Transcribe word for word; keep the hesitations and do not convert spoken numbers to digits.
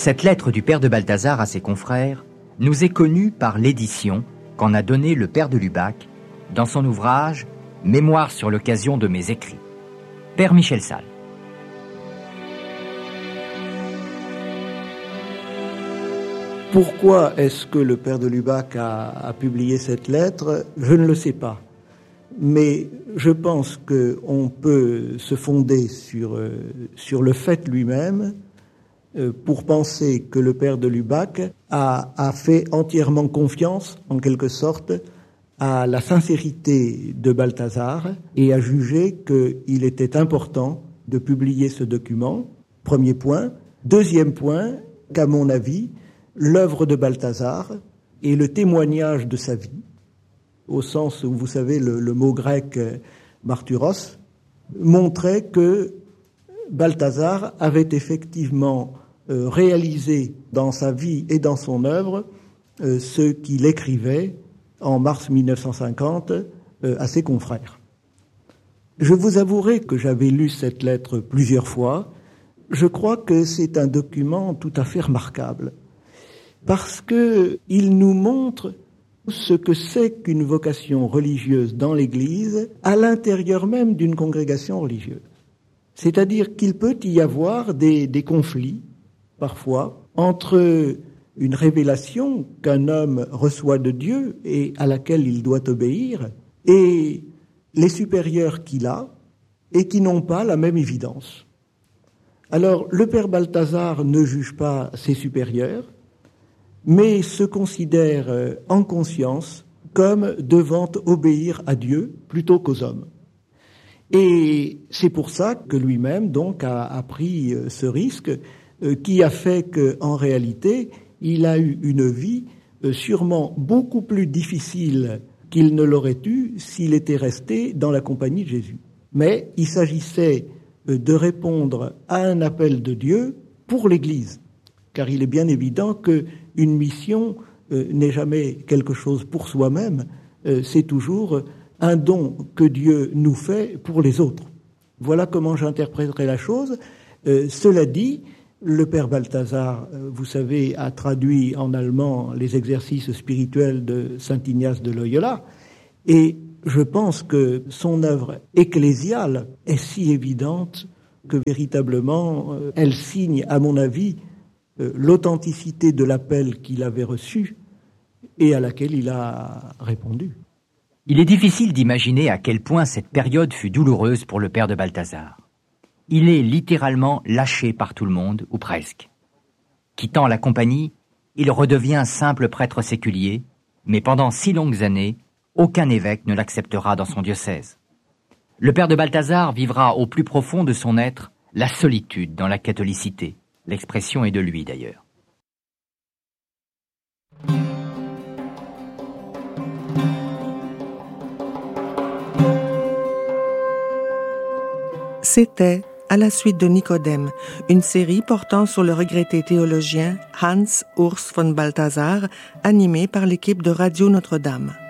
Cette lettre du père de Balthazar à ses confrères nous est connue par l'édition qu'en a donnée le père de Lubac dans son ouvrage « Mémoire sur l'occasion de mes écrits ». Père Michel Salles. Pourquoi est-ce que le père de Lubac a, a publié cette lettre? Je ne le sais pas. Mais je pense qu'on peut se fonder sur, euh, sur le fait lui-même euh, pour penser que le père de Lubac a, a fait entièrement confiance, en quelque sorte, à la sincérité de Balthazar et a jugé qu'il était important de publier ce document. Premier point. Deuxième point, qu'à mon avis, l'œuvre de Balthazar est le témoignage de sa vie, au sens où, vous savez, le, le mot grec euh, martyros montrait que Balthazar avait effectivement euh, réalisé dans sa vie et dans son œuvre euh, ce qu'il écrivait en mars mille neuf cent cinquante euh, à ses confrères. Je vous avouerai que j'avais lu cette lettre plusieurs fois. Je crois que c'est un document tout à fait remarquable parce que il nous montre ce que c'est qu'une vocation religieuse dans l'Église à l'intérieur même d'une congrégation religieuse. C'est-à-dire qu'il peut y avoir des, des conflits, parfois, entre une révélation qu'un homme reçoit de Dieu et à laquelle il doit obéir, et les supérieurs qu'il a et qui n'ont pas la même évidence. Alors, le père Balthazar ne juge pas ses supérieurs, mais se considère en conscience comme devant obéir à Dieu plutôt qu'aux hommes. Et c'est pour ça que lui-même donc a, a pris ce risque euh, qui a fait qu'en réalité, il a eu une vie euh, sûrement beaucoup plus difficile qu'il ne l'aurait eu s'il était resté dans la compagnie de Jésus. Mais il s'agissait euh, de répondre à un appel de Dieu pour l'Église, car il est bien évident que une mission euh, n'est jamais quelque chose pour soi-même, euh, c'est toujours un don que Dieu nous fait pour les autres. Voilà comment j'interpréterai la chose. Euh, cela dit, le père Balthazar, euh, vous savez, a traduit en allemand les exercices spirituels de saint Ignace de Loyola, et je pense que son œuvre ecclésiale est si évidente que véritablement euh, elle signe, à mon avis, l'authenticité de l'appel qu'il avait reçu et à laquelle il a répondu. Il est difficile d'imaginer à quel point cette période fut douloureuse pour le père de Balthazar. Il est littéralement lâché par tout le monde, ou presque. Quittant la compagnie, il redevient simple prêtre séculier, mais pendant six longues années, aucun évêque ne l'acceptera dans son diocèse. Le père de Balthazar vivra au plus profond de son être la solitude dans la catholicité. L'expression est de lui d'ailleurs. C'était À la suite de Nicodème, une série portant sur le regretté théologien Hans Urs von Balthasar, animée par l'équipe de Radio Notre-Dame.